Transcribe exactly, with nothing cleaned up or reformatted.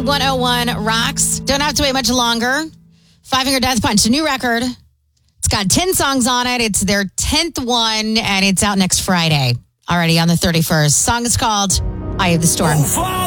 one oh one rocks. Don't have to wait much longer. Five Finger Death Punch, a new record. It's got ten songs on it. It's their tenth one, and it's out next Friday, already on the thirty-first. Song is called Eye of the Storm.